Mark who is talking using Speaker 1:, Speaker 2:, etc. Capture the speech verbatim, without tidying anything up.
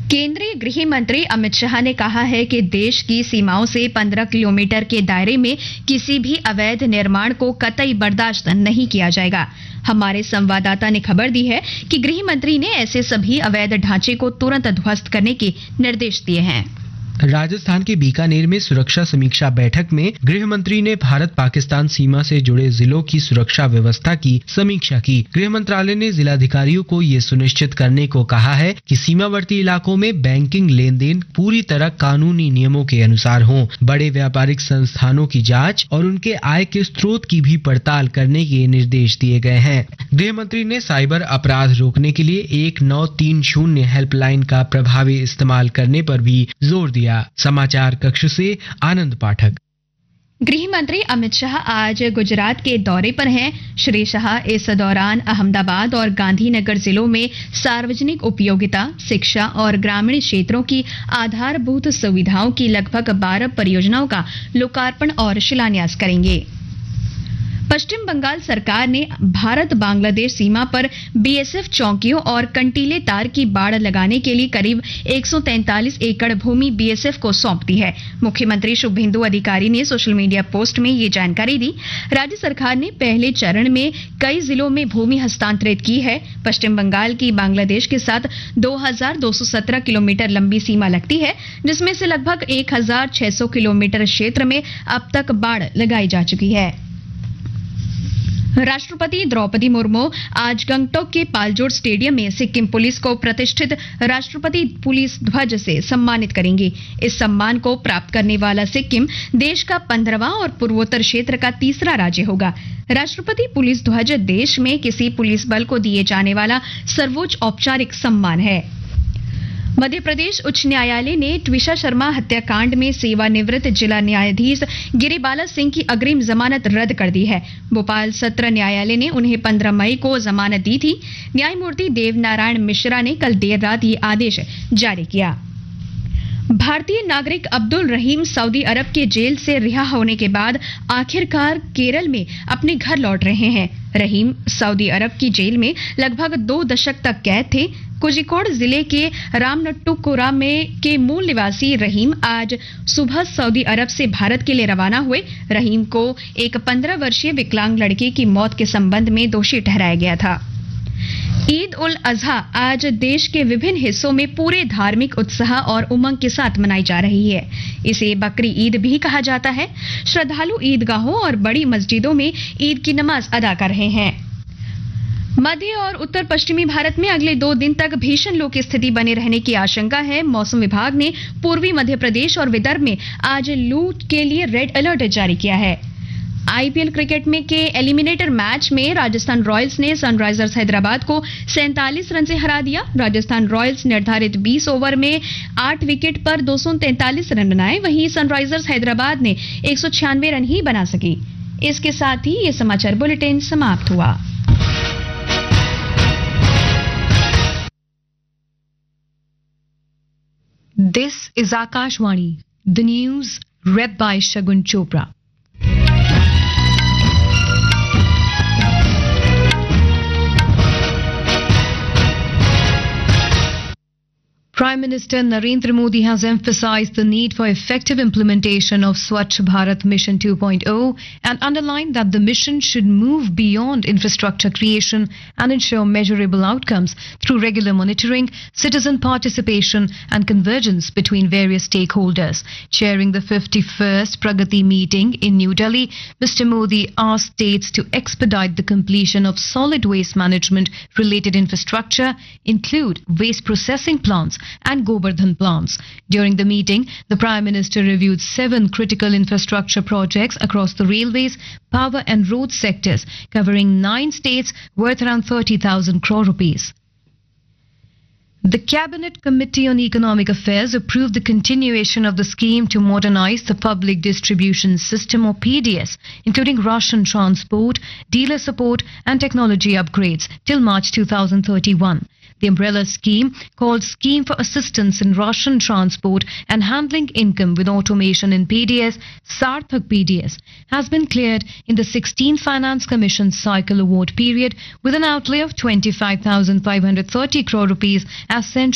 Speaker 1: केंद्रीय गृह मंत्री अमित शाह ने कहा है कि देश की सीमाओं से पंद्रह किलोमीटर के दायरे में किसी भी अवैध निर्माण को कतई बर्दाश्त नहीं किया जाएगा। हमारे संवाददाता ने खबर दी है कि गृह मंत्री ने ऐसे सभी अवैध ढांचे को तुरंत ध्वस्त करने के निर्देश दिए हैं।
Speaker 2: राजस्थान के बीकानेर में सुरक्षा समीक्षा बैठक में गृह मंत्री ने भारत पाकिस्तान सीमा से जुड़े जिलों की सुरक्षा व्यवस्था की समीक्षा की। गृह मंत्रालय ने जिलाधिकारियों को ये सुनिश्चित करने को कहा है कि सीमावर्ती इलाकों में बैंकिंग लेन देन पूरी तरह कानूनी नियमों के अनुसार हो। बड़े व्यापारिक संस्थानों की जांच और उनके आय के स्रोत की भी पड़ताल करने के निर्देश दिए गए हैं। गृह मंत्री ने साइबर अपराध रोकने के लिए एक नौ तीन शून्य हेल्पलाइन का प्रभावी इस्तेमाल करने पर भी जोर दिया। समाचार कक्ष से आनंद पाठक।
Speaker 1: गृह मंत्री अमित शाह आज गुजरात के दौरे पर हैं। श्री शाह इस दौरान अहमदाबाद और गांधीनगर जिलों में सार्वजनिक उपयोगिता, शिक्षा और ग्रामीण क्षेत्रों की आधारभूत सुविधाओं की लगभग बारह परियोजनाओं का लोकार्पण और शिलान्यास करेंगे। पश्चिम बंगाल सरकार ने भारत बांग्लादेश सीमा पर बीएसएफ चौकियों और कंटीले तार की बाड़ लगाने के लिए करीब एक सौ तैंतालीस एकड़ भूमि बीएसएफ को सौंप दी है। मुख्यमंत्री शुभेंदु अधिकारी ने सोशल मीडिया पोस्ट में ये जानकारी दी। राज्य सरकार ने पहले चरण में कई जिलों में भूमि हस्तांतरित की है। पश्चिम बंगाल की बांग्लादेश के साथ दो हज़ार दो सौ सत्रह किलोमीटर लंबी सीमा लगती है, जिसमें से लगभग एक हज़ार छह सौ किलोमीटर क्षेत्र में अब तक बाड़ लगाई जा चुकी है। राष्ट्रपति द्रौपदी मुर्मू आज गंगटोक के पालजोर स्टेडियम में सिक्किम पुलिस को प्रतिष्ठित राष्ट्रपति पुलिस ध्वज से सम्मानित करेंगी। इस सम्मान को प्राप्त करने वाला सिक्किम देश का पंद्रहवां और पूर्वोत्तर क्षेत्र का तीसरा राज्य होगा। राष्ट्रपति पुलिस ध्वज देश में किसी पुलिस बल को दिए जाने वाला सर्वोच्च औपचारिक सम्मान है। मध्य प्रदेश उच्च न्यायालय ने ट्विशा शर्मा हत्याकांड में सेवानिवृत्त जिला न्यायाधीश गिरिबाला सिंह की अग्रिम जमानत रद्द कर दी है। भोपाल सत्र न्यायालय ने उन्हें पंद्रह मई को जमानत दी थी। न्यायमूर्ति देवनारायण मिश्रा ने कल देर रात ये आदेश जारी किया। भारतीय नागरिक अब्दुल रहीम सऊदी अरब के जेल से रिहा होने के बाद आखिरकार केरल में अपने घर लौट रहे हैं। रहीम सऊदी अरब की जेल में लगभग दो दशक तक कैद थे। कोझिकोड जिले के रामनट्टुपुरम में के मूल निवासी रहीम आज सुबह सऊदी अरब से भारत के लिए रवाना हुए। रहीम को एक पंद्रह वर्षीय विकलांग लड़के की मौत के संबंध में दोषी ठहराया गया था। ईद उल अजहा आज देश के विभिन्न हिस्सों में पूरे धार्मिक उत्साह और उमंग के साथ मनाई जा रही है। इसे बकरी ईद भी कहा जाता है। श्रद्धालु ईदगाहों और बड़ी मस्जिदों में ईद की नमाज अदा कर रहे हैं। मध्य और उत्तर पश्चिमी भारत में अगले दो दिन तक भीषण लू की स्थिति बने रहने की आशंका है। मौसम विभाग ने पूर्वी मध्य प्रदेश और विदर्भ में आज लू के लिए रेड अलर्ट जारी किया है। आईपीएल क्रिकेट में के एलिमिनेटर मैच में राजस्थान रॉयल्स ने सनराइजर्स हैदराबाद को सैंतालीस रन से हरा दिया। राजस्थान रॉयल्स निर्धारित बीस ओवर में आठ विकेट पर दो सौ तैंतालीस रन बनाए। वहीं सनराइजर्स हैदराबाद ने एक सौ छियानवे रन ही बना सकी। इसके साथ ही ये समाचार बुलेटिन समाप्त हुआ।
Speaker 3: This is Akashvani, the news read by Shagun Chopra. Prime Minister Narendra Modi has emphasized the need for effective implementation of Swachh Bharat Mission two point oh and underlined that the mission should move beyond infrastructure creation and ensure measurable outcomes through regular monitoring, citizen participation and convergence between various stakeholders. Chairing the fifty-first Pragati meeting in New Delhi, Mister Modi asked states to expedite the completion of solid waste management related infrastructure, include waste processing plants and Govardhan plants. During the meeting, the Prime Minister reviewed seven critical infrastructure projects across the railways, power and road sectors, covering nine states worth around thirty thousand crore rupees. The Cabinet Committee on Economic Affairs approved the continuation of the scheme to modernize the public distribution system or P D S, including ration transport, dealer support and technology upgrades till March two thousand thirty-one. The umbrella scheme, called Scheme for Assistance in Ration Transport and Handling Income with Automation in P D S, Sarthak P D S, has been cleared in the sixteenth Finance Commission cycle award period with an outlay of twenty-five thousand five hundred thirty crore rupees as central